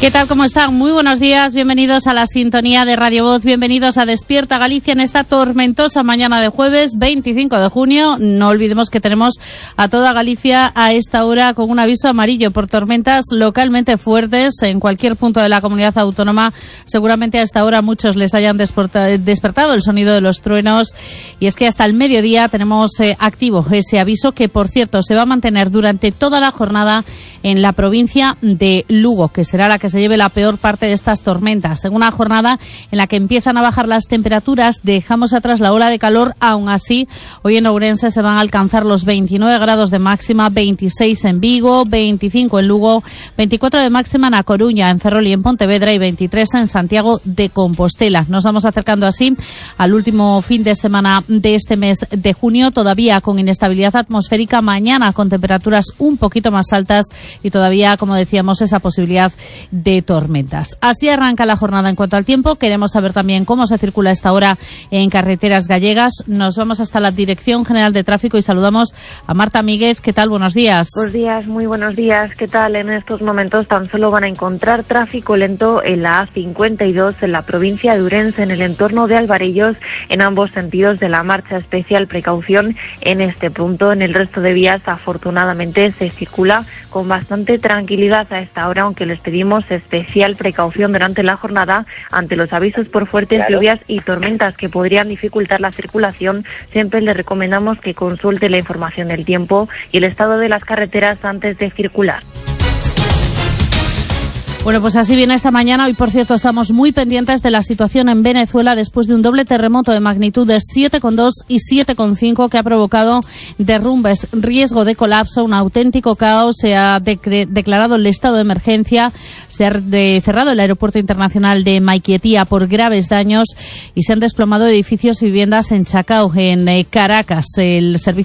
¿Qué tal? ¿Cómo están? Muy buenos días, bienvenidos a la sintonía de Radio Voz, bienvenidos a Despierta Galicia en esta tormentosa mañana de jueves 25 de junio. No olvidemos que tenemos a toda Galicia a esta hora con un aviso amarillo por tormentas localmente fuertes en cualquier punto de la comunidad autónoma. Seguramente a esta hora muchos les hayan despertado el sonido de los truenos, y es que hasta el mediodía tenemos activo ese aviso, que por cierto se va a mantener durante toda la jornada en la provincia de Lugo, que será la que se lleve la peor parte de estas tormentas. En una jornada en la que empiezan a bajar las temperaturas, dejamos atrás la ola de calor. Aún así, hoy en Ourense se van a alcanzar los 29 grados de máxima, 26 en Vigo, 25 en Lugo, 24 de máxima en A Coruña, en Ferrol y en Pontevedra, y 23 en Santiago de Compostela. Nos vamos acercando así al último fin de semana de este mes de junio, todavía con inestabilidad atmosférica, mañana con temperaturas un poquito más altas y todavía, como decíamos, esa posibilidad de tormentas. Así arranca la jornada en cuanto al tiempo. Queremos saber también cómo se circula a esta hora en carreteras gallegas. Nos vamos hasta la Dirección General de Tráfico y saludamos a Marta Míguez. ¿Qué tal? Buenos días. Buenos días, muy buenos días. ¿Qué tal? En estos momentos tan solo van a encontrar tráfico lento en la A52 en la provincia de Ourense, en el entorno de Alvarellos, en ambos sentidos de la marcha. Especial precaución en este punto. En el resto de vías, afortunadamente, se circula con bastante tranquilidad a esta hora, aunque les pedimos especial precaución durante la jornada ante los avisos por fuertes lluvias y tormentas que podrían dificultar la circulación. Siempre les recomendamos que consulte la información del tiempo y el estado de las carreteras antes de circular. Bueno, pues así viene esta mañana. Hoy, por cierto, estamos muy pendientes de la situación en Venezuela después de un doble terremoto de magnitudes 7,2 y 7,5 que ha provocado derrumbes, riesgo de colapso, un auténtico caos. Se ha declarado el estado de emergencia, se ha cerrado el aeropuerto internacional de Maiquetía por graves daños y se han desplomado edificios y viviendas en Chacao, en Caracas. El servicio